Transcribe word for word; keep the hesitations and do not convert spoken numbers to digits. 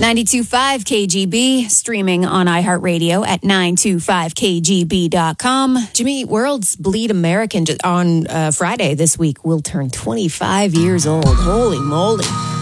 ninety-two point five K G B, streaming on iHeartRadio at nine two five K G B dot com. Jimmy, World's Bleed American on uh, Friday this week will turn twenty-five years old. Holy moly.